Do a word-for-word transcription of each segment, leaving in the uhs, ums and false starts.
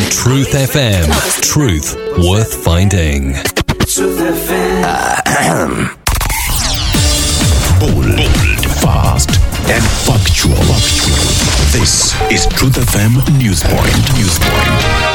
Truth F M. Truth worth finding. Truth F M. Bold, bold, fast, and factual. This is Truth F M Newspoint. Newspoint.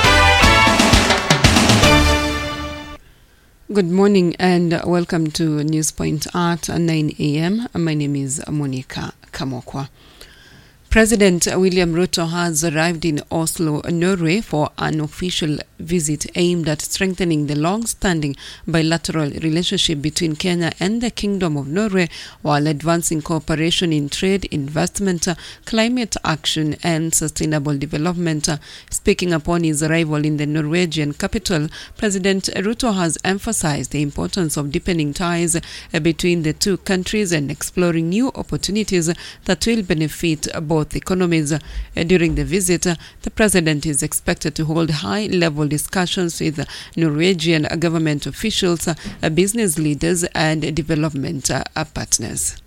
Good morning and welcome to Newspoint at nine a.m. My name is Monica Kamokwa. President William Ruto has arrived in Oslo, Norway for an official visit aimed at strengthening the long-standing bilateral relationship between Kenya and the Kingdom of Norway while advancing cooperation in trade, investment, climate action and sustainable development. Speaking upon his arrival in the Norwegian capital, President Ruto has emphasized the importance of deepening ties between the two countries and exploring new opportunities that will benefit both economies. During the visit, the president is expected to hold high-level discussions with Norwegian government officials, business leaders, and development partners.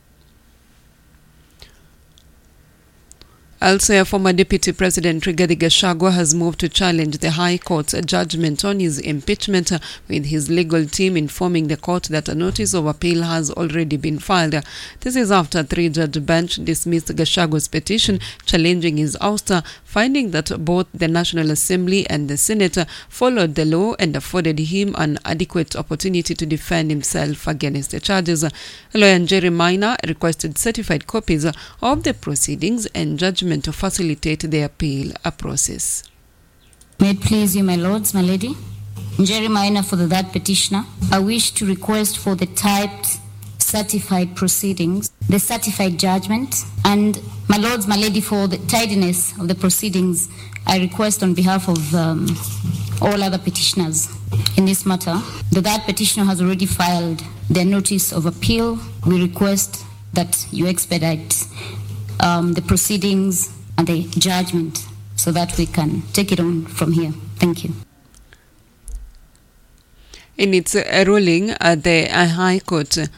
Also, former Deputy President Rigathi Gachagua has moved to challenge the High Court's judgment on his impeachment, with his legal team informing the court that a notice of appeal has already been filed. This is after a three-judge bench dismissed Gachagua's petition challenging his ouster, finding that both the National Assembly and the Senate followed the law and afforded him an adequate opportunity to defend himself against the charges. Lawyer Njeri Maina requested certified copies of the proceedings and judgment to facilitate the appeal process. May it please you, my lords, my lady. Njeri Maina for the that petitioner. I wish to request for the typed certified proceedings, the certified judgment, and my lords, my lady, for the tidiness of the proceedings, I request on behalf of um, all other petitioners in this matter, the that petitioner has already filed their notice of appeal. We request that you expedite Um, the proceedings and the judgment so that we can take it on from here. Thank you. In its uh, ruling, uh, the uh, High Court, uh,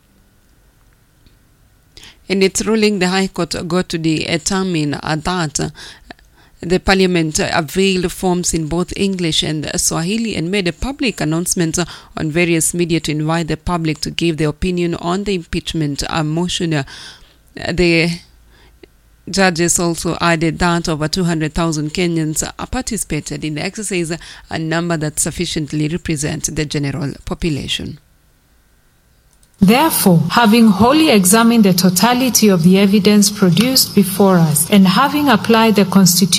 in its ruling, the High Court got to determine uh, that uh, the Parliament uh, availed forms in both English and uh, Swahili and made a public announcement uh, on various media to invite the public to give their opinion on the impeachment uh, motion. Uh, the Judges also added that over two hundred thousand Kenyans participated in the exercise, a number that sufficiently represents the general population. Therefore, having wholly examined the totality of the evidence produced before us and having applied the Constitution